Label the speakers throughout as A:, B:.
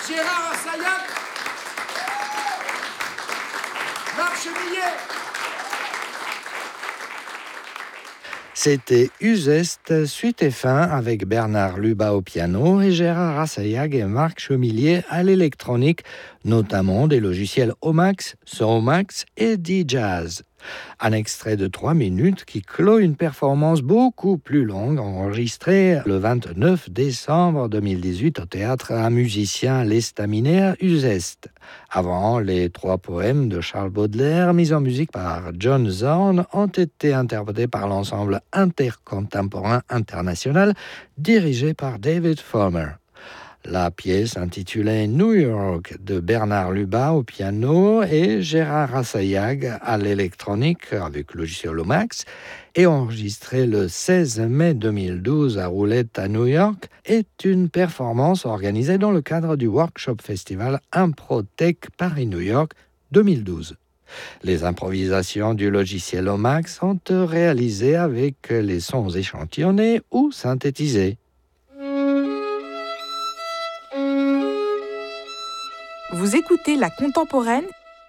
A: Gérard Assayag, Marc Chemillet.
B: C'était Uzeste, suite et fin avec Bernard Lubat au piano et Gérard Assayag et Marc Chemillet à l'électronique, notamment des logiciels Omax, Somax et D-Jazz. Un extrait de 3 minutes qui clôt une performance beaucoup plus longue enregistrée le 29 décembre 2018 au théâtre Un musicien l'estaminaire Uzeste. Avant, les 3 poèmes de Charles Baudelaire mis en musique par John Zorn ont été interprétés par l'ensemble intercontemporain international dirigé par David Fomer. La pièce intitulée New York de Bernard Lubat au piano et Gérard Assayag à l'électronique avec le logiciel Omax est enregistrée le 16 mai 2012 à Roulette à New York est une performance organisée dans le cadre du Workshop Festival Improtech Paris-New York 2012. Les improvisations du logiciel Omax sont réalisées avec les sons échantillonnés ou synthétisés.
C: Vous écoutez La Contemporaine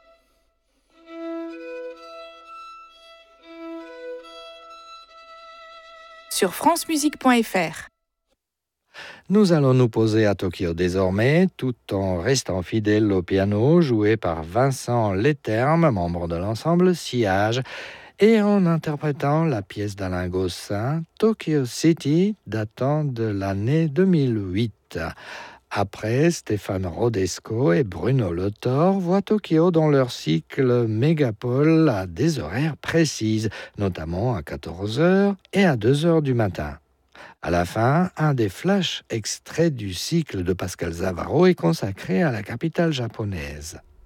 C: sur francemusique.fr.
B: Nous allons nous poser à Tokyo désormais, tout en restant fidèles au piano, joué par Vincent Leterme, membre de l'ensemble Sillage, et en interprétant la pièce d'Alain Gossin, Tokyo City, datant de l'année 2008. Après, Stéphane Rodesco et Bruno Le Thor voient Tokyo dans leur cycle Mégapole à des horaires précises, notamment à 14h et à 2h du matin. À la fin, un des flash extraits du cycle de Pascal Zavaro est consacré à la capitale japonaise.